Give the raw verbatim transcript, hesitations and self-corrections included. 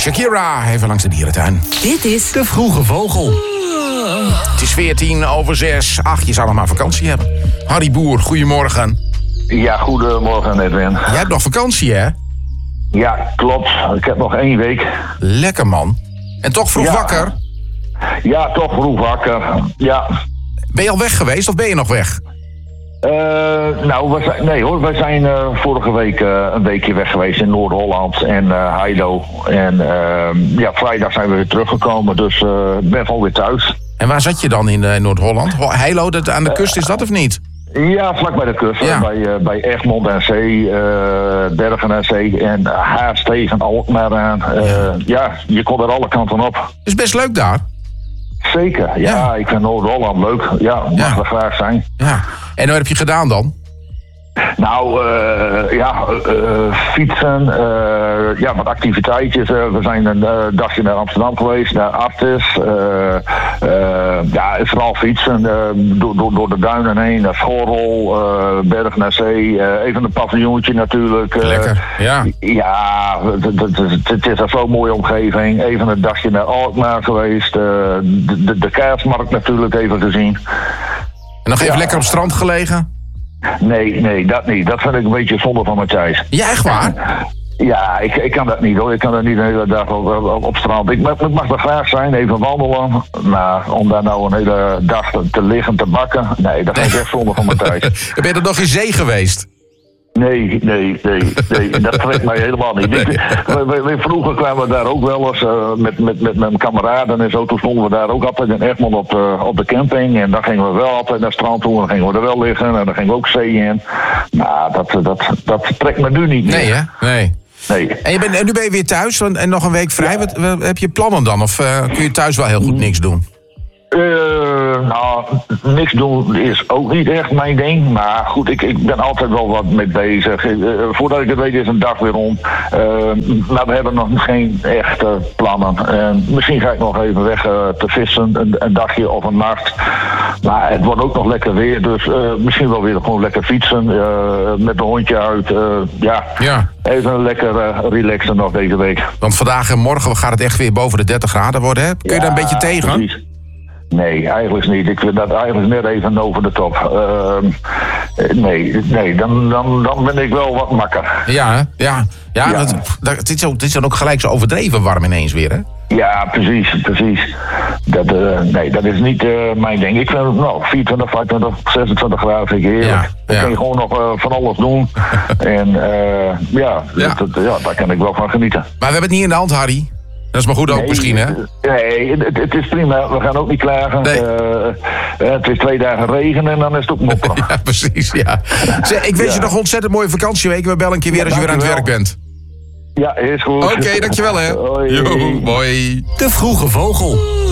Shakira, even langs de dierentuin. Dit is De Vroege Vogel. Het is veertien over zes. Ach, je zou nog maar vakantie hebben. Harry Boer, goedemorgen. Ja, goedemorgen Edwin. Jij hebt nog vakantie, hè? Ja, klopt. Ik heb nog één week. Lekker, man. En toch vroeg Ja. wakker? Ja, toch vroeg wakker. Ja. Ben je al weg geweest of ben je nog weg? Uh, nou, we zijn, nee hoor, wij zijn uh, vorige week uh, een weekje weg geweest in Noord-Holland en uh, Heilo. En uh, ja, vrijdag zijn we weer teruggekomen, dus ik uh, ben gewoon weer thuis. En waar zat je dan in uh, Noord-Holland? Heilo, dat aan de kust is dat of niet? Ja, vlak bij de kust, Ja. bij, uh, bij Egmond en Zee, uh, Bergen en Zee en Haast tegen Alkmaar aan. Uh, ja. ja, je kon er alle kanten op. Is best leuk daar. Zeker, ja, Ja. ik vind Noord-Holland leuk. Ja, mag Ja. er graag zijn. Ja. En wat heb je gedaan dan? Nou, uh, ja, uh, fietsen, uh, ja, wat activiteitjes. Uh, we zijn een uh, dagje naar Amsterdam geweest, naar Artis. Uh, uh, ja, vooral fietsen, uh, door, door, door de duinen heen, naar Schorrel, uh, Bergen naar Zee. Uh, even een paviljoentje natuurlijk. Uh, Lekker, ja. Ja, het- het- het het is een zo'n mooie omgeving. Even een dagje naar Alkmaar geweest. Uh, de, de, de kerstmarkt natuurlijk even gezien. En nog even Ja. lekker op het strand gelegen? Nee, nee, dat niet. Dat vind ik een beetje zonde van mijn tijd. Ja, echt waar? Ja, ik, ik kan dat niet hoor. Ik kan er niet de hele dag op, op, op strand. Ik, mag- ik mag er graag zijn, even wandelen. Maar om daar nou een hele dag te, te liggen, te bakken. Nee, dat vind ik echt zonde van mijn tijd. Ben je er nog in zee geweest? Nee, nee, nee, nee. Dat trekt mij helemaal niet. Ik, we, we- we- vroeger kwamen we daar ook wel eens uh, met, met, met mijn kameraden en zo. Toen stonden we daar ook altijd in Egmond op, uh, op de camping. En dan gingen we wel altijd naar het strand toe. En dan gingen we er wel liggen. En dan gingen we ook zee in. Nou, dat, dat, dat trekt me nu niet meer. Nee, hè? Nee. Nee. En, je bent, en nu ben je weer thuis want- en nog een week vrij. Wat, wat heb je plannen dan? Of uh, kun je thuis wel heel goed niks doen? Uh, nou, niks doen is ook niet echt mijn ding. Maar goed, ik, ik ben altijd wel wat mee bezig. Uh, voordat ik het weet is een dag weer om. Uh, maar we hebben nog geen echte plannen. Uh, misschien ga ik nog even weg uh, te vissen, een, een dagje of een nacht. Maar het wordt ook nog lekker weer. Dus uh, misschien wel weer gewoon lekker fietsen. Uh, met een hondje uit. Uh, ja. Ja. Even lekker uh, relaxen nog deze week. Want vandaag en morgen gaat het echt weer boven de dertig graden worden, hè? Kun je Ja, daar een beetje tegen? precies. Nee, eigenlijk niet. Ik vind dat eigenlijk net even over de top. Uh, nee, nee dan, dan, dan ben ik wel wat makker. Ja, hè? Ja. Ja, Ja. Dat, dat, het, is ook, het is dan ook gelijk zo overdreven warm ineens weer, hè? Ja, precies, precies. Dat, uh, nee, dat is niet uh, mijn ding. Ik vind nou, vierentwintig, vijfentwintig, zesentwintig graden vind ik heerlijk. Ja, Dan ja. kun je gewoon nog uh, van alles doen. en uh, ja, Ja. dat, dat- ja, daar kan ik wel van genieten. Maar we hebben het niet in de hand, Harry. Dat is maar goed ook Nee, misschien, hè? Nee, het, het is prima. We gaan ook niet klagen. Nee. Uh, het is twee dagen regen en dan is het ook mopperen. Ja, precies, ja. Zeg, ik wens je Ja. nog een ontzettend mooie vakantieweek. We bellen een keer weer Ja, als je weer aan het werk dankjewel. bent. Ja, is goed. Oké, dankjewel, hè. Hoi. Jo, mooi. De Vroege Vogel.